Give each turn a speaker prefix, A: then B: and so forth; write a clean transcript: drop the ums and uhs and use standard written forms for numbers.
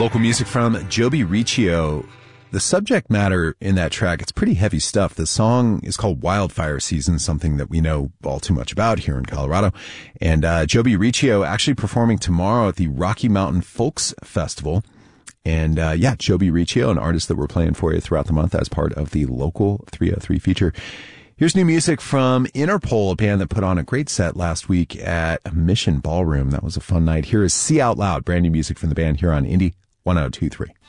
A: Local music from Joby Riccio. The subject matter in that track, it's pretty heavy stuff. The song is called Wildfire Season, something that we know all too much about here in Colorado. And Joby Riccio actually performing tomorrow at the Rocky Mountain Folks Festival. And Joby Riccio, an artist that we're playing for you throughout the month as part of the Local 303 feature. Here's new music from Interpol, a band that put on a great set last week at Mission Ballroom. That was a fun night. Here is See Out Loud, brand new music from the band here on Indie 1023.